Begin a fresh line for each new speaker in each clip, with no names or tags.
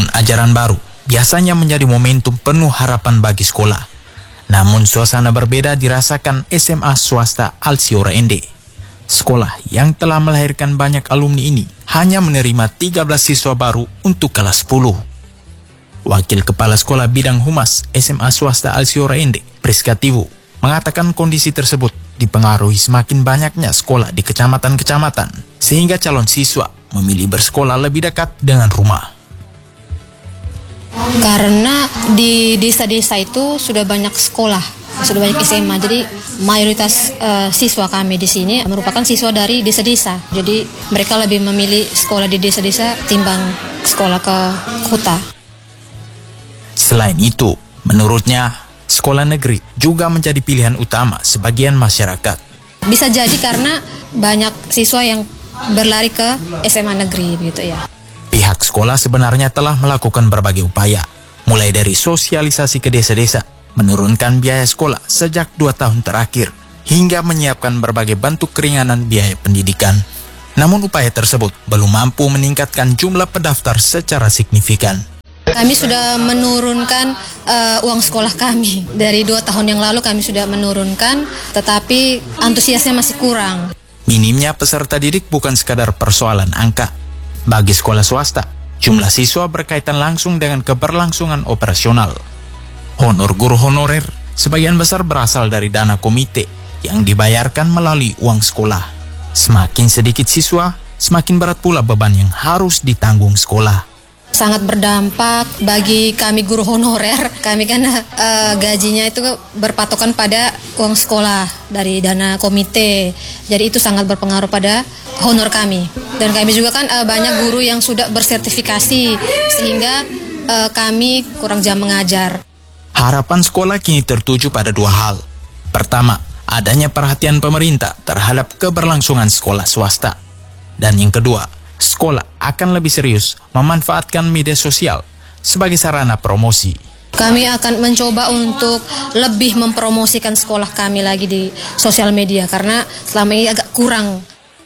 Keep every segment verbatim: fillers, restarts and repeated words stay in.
Tahun ajaran baru biasanya menjadi momentum penuh harapan bagi sekolah. Namun suasana berbeda dirasakan S M A swasta Alsiora Ende. Sekolah yang telah melahirkan banyak alumni ini hanya menerima tiga belas siswa baru untuk kelas sepuluh. Wakil Kepala Sekolah Bidang Humas S M A swasta Alsiora Ende, Priska Tiwu, mengatakan kondisi tersebut dipengaruhi semakin banyaknya sekolah di kecamatan-kecamatan, sehingga calon siswa memilih bersekolah lebih dekat dengan rumah.
Karena di desa-desa itu sudah banyak sekolah, sudah banyak S M A, jadi mayoritas uh, siswa kami di sini merupakan siswa dari desa-desa. Jadi mereka lebih memilih sekolah di desa-desa timbang sekolah ke kota.
Selain itu, menurutnya, sekolah negeri juga menjadi pilihan utama sebagian masyarakat.
Bisa jadi karena banyak siswa yang berlari ke S M A negeri gitu ya.
Pihak sekolah sebenarnya telah melakukan berbagai upaya, mulai dari sosialisasi ke desa-desa, menurunkan biaya sekolah sejak dua tahun terakhir, hingga menyiapkan berbagai bentuk keringanan biaya pendidikan. Namun upaya tersebut belum mampu meningkatkan jumlah pendaftar secara signifikan.
Kami sudah menurunkan uh, uang sekolah kami. Dari dua tahun yang lalu kami sudah menurunkan, tetapi antusiasnya masih kurang.
Minimnya peserta didik bukan sekadar persoalan angka. Bagi sekolah swasta, jumlah siswa berkaitan langsung dengan keberlangsungan operasional. Honor guru honorer sebagian besar berasal dari dana komite yang dibayarkan melalui uang sekolah. Semakin sedikit siswa, semakin berat pula beban yang harus ditanggung sekolah.
Sangat berdampak bagi kami guru honorer. Kami kan uh, gajinya itu berpatokan pada uang sekolah dari dana komite. Jadi itu sangat berpengaruh pada honor kami. Dan kami juga kan uh, banyak guru yang sudah bersertifikasi sehingga uh, kami kurang jam mengajar.
Harapan sekolah kini tertuju pada dua hal. Pertama, adanya perhatian pemerintah terhadap keberlangsungan sekolah swasta. Dan yang kedua, sekolah akan lebih serius memanfaatkan media sosial sebagai sarana promosi.
Kami akan mencoba untuk lebih mempromosikan sekolah kami lagi di sosial media karena selama ini agak kurang.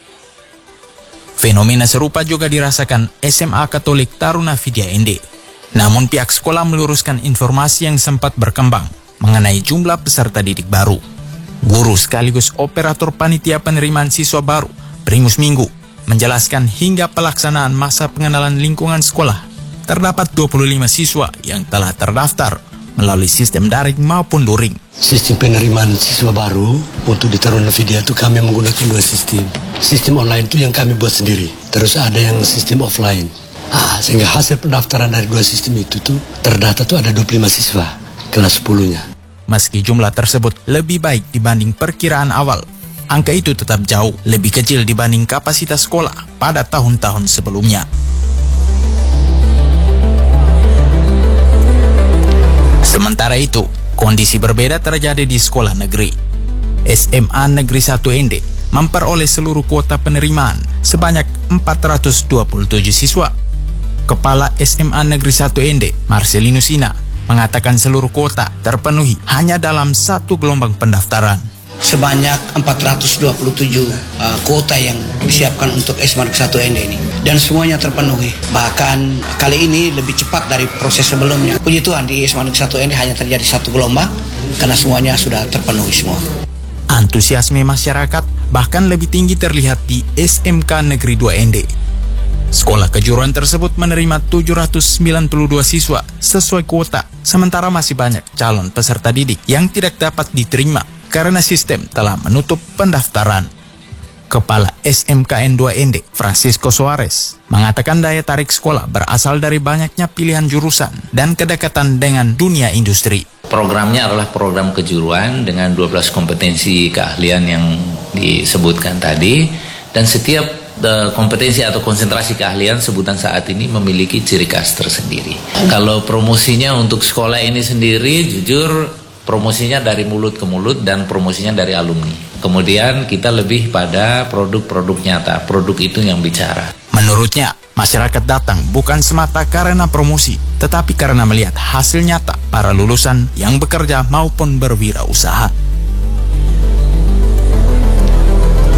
Fenomena serupa juga dirasakan S M A Katolik Taruna Vidya Ende. Namun pihak sekolah meluruskan informasi yang sempat berkembang mengenai jumlah peserta didik baru. Guru sekaligus operator panitia penerimaan siswa baru, Primus Minggu, menjelaskan hingga pelaksanaan masa pengenalan lingkungan sekolah, terdapat dua puluh lima siswa yang telah terdaftar melalui sistem daring maupun luring.
Sistem penerimaan siswa baru untuk di Taruna Vidya itu kami menggunakan dua sistem. Sistem online itu yang kami buat sendiri, terus ada yang sistem offline. Ah, sehingga hasil pendaftaran dari dua sistem itu tuh terdata tuh ada dua puluh lima siswa kelas sepuluh-nya.
Meski jumlah tersebut lebih baik dibanding perkiraan awal, angka itu tetap jauh lebih kecil dibanding kapasitas sekolah pada tahun-tahun sebelumnya. Sementara itu, kondisi berbeda terjadi di sekolah negeri. S M A Negeri satu Ende memperoleh seluruh kuota penerimaan sebanyak empat ratus dua puluh tujuh siswa. Kepala S M A Negeri satu Ende, Marcelino Sina, mengatakan seluruh kuota terpenuhi hanya dalam satu gelombang pendaftaran.
Sebanyak empat ratus dua puluh tujuh uh, kuota yang disiapkan untuk S M A Negeri satu Ende ini, dan semuanya terpenuhi. Bahkan kali ini lebih cepat dari proses sebelumnya. Puji Tuhan, di S M A Negeri satu Ende hanya terjadi satu gelombang karena semuanya sudah terpenuhi semua.
Antusiasme masyarakat bahkan lebih tinggi terlihat di S M K Negeri dua Ende. Sekolah kejuruan tersebut menerima tujuh ratus sembilan puluh dua siswa sesuai kuota, sementara masih banyak calon peserta didik yang tidak dapat diterima karena sistem telah menutup pendaftaran. Kepala S M K N dua Ende, Francisco Suarez, mengatakan daya tarik sekolah berasal dari banyaknya pilihan jurusan dan kedekatan dengan dunia industri.
Programnya adalah program kejuruan dengan dua belas kompetensi keahlian yang disebutkan tadi, dan setiap uh, kompetensi atau konsentrasi keahlian sebutan saat ini memiliki ciri khas tersendiri. Kalau promosinya untuk sekolah ini sendiri, jujur promosinya dari mulut ke mulut dan promosinya dari alumni. Kemudian kita lebih pada produk-produk nyata, produk itu yang bicara.
Menurutnya, masyarakat datang bukan semata karena promosi, tetapi karena melihat hasil nyata para lulusan yang bekerja maupun berwirausaha.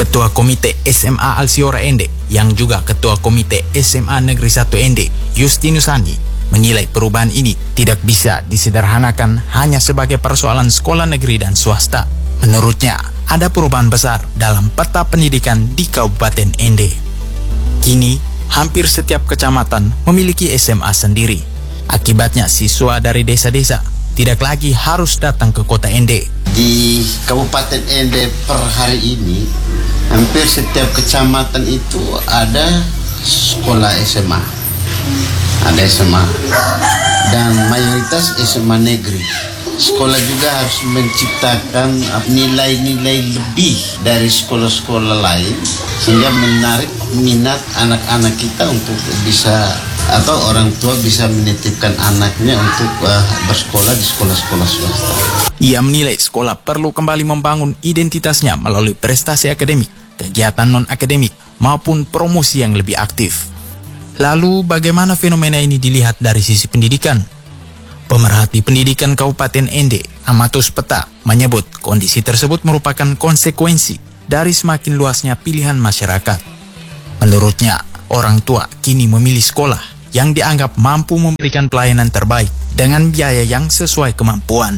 Ketua Komite S M A Alsiora Ende yang juga Ketua Komite S M A Negeri satu Ende, Justinus Ani, menilai perubahan ini tidak bisa disederhanakan hanya sebagai persoalan sekolah negeri dan swasta. Menurutnya, ada perubahan besar dalam peta pendidikan di Kabupaten Ende. Kini, hampir setiap kecamatan memiliki S M A sendiri. Akibatnya, siswa dari desa-desa tidak lagi harus datang ke kota Ende.
Di Kabupaten Ende per hari ini, hampir setiap kecamatan itu ada sekolah S M A. Ada S M A. Dan mayoritas S M A negeri. Sekolah juga harus menciptakan nilai-nilai lebih dari sekolah-sekolah lain sehingga menarik minat anak-anak kita untuk bisa, atau orang tua bisa menitipkan anaknya untuk uh, bersekolah di sekolah-sekolah swasta.
Ia menilai sekolah perlu kembali membangun identitasnya melalui prestasi akademik, kegiatan non-akademik, maupun promosi yang lebih aktif. Lalu bagaimana fenomena ini dilihat dari sisi pendidikan? Pemerhati pendidikan Kabupaten Ende, Amatus Peta, menyebut kondisi tersebut merupakan konsekuensi dari semakin luasnya pilihan masyarakat. Menurutnya, orang tua kini memilih sekolah yang dianggap mampu memberikan pelayanan terbaik dengan biaya yang sesuai kemampuan.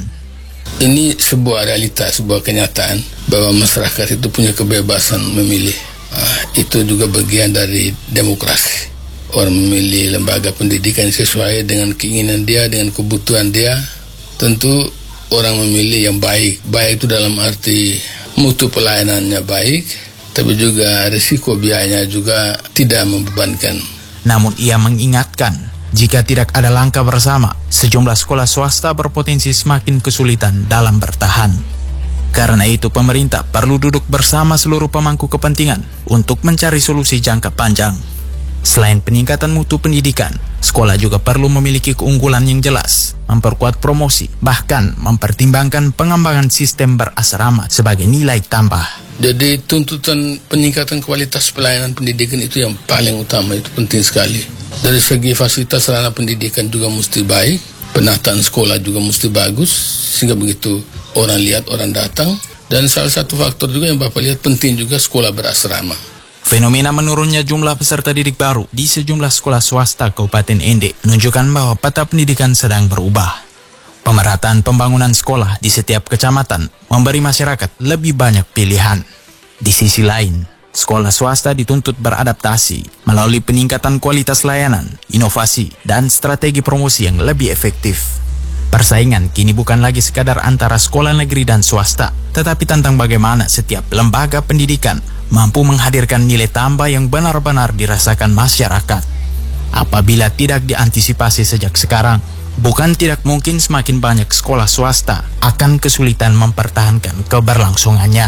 Ini sebuah realitas, sebuah kenyataan bahwa masyarakat itu punya kebebasan memilih. Uh, itu juga bagian dari demokrasi. Orang memilih lembaga pendidikan sesuai dengan keinginan dia, dengan kebutuhan dia. Tentu orang memilih yang baik. Baik itu dalam arti mutu pelayanannya baik, tapi juga risiko biayanya juga tidak membebankan.
Namun ia mengingatkan, jika tidak ada langkah bersama, sejumlah sekolah swasta berpotensi semakin kesulitan dalam bertahan. Karena itu pemerintah perlu duduk bersama seluruh pemangku kepentingan untuk mencari solusi jangka panjang. Selain peningkatan mutu pendidikan, sekolah juga perlu memiliki keunggulan yang jelas, memperkuat promosi, bahkan mempertimbangkan pengembangan sistem berasrama sebagai nilai tambah.
Jadi tuntutan peningkatan kualitas pelayanan pendidikan itu yang paling utama, itu penting sekali. Dari segi fasilitas sarana pendidikan juga mesti baik, penataan sekolah juga mesti bagus, sehingga begitu orang lihat, orang datang. Dan salah satu faktor juga yang Bapak lihat penting juga sekolah berasrama.
Fenomena menurunnya jumlah peserta didik baru di sejumlah sekolah swasta Kabupaten Ende menunjukkan bahwa peta pendidikan sedang berubah. Pemerataan pembangunan sekolah di setiap kecamatan memberi masyarakat lebih banyak pilihan. Di sisi lain, sekolah swasta dituntut beradaptasi melalui peningkatan kualitas layanan, inovasi, dan strategi promosi yang lebih efektif. Persaingan kini bukan lagi sekadar antara sekolah negeri dan swasta, tetapi tentang bagaimana setiap lembaga pendidikan mampu menghadirkan nilai tambah yang benar-benar dirasakan masyarakat. Apabila tidak diantisipasi sejak sekarang, bukan tidak mungkin semakin banyak sekolah swasta akan kesulitan mempertahankan keberlangsungannya.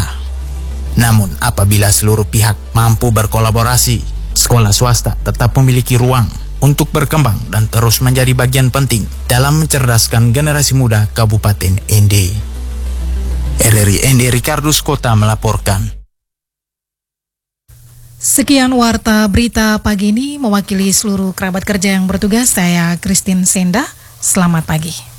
Namun apabila seluruh pihak mampu berkolaborasi, sekolah swasta tetap memiliki ruang untuk berkembang dan terus menjadi bagian penting dalam mencerdaskan generasi muda Kabupaten Ende. R R I Ende Ricardus Kota melaporkan.
Sekian warta berita pagi ini, mewakili seluruh kerabat kerja yang bertugas, saya Christine Senda. Selamat pagi.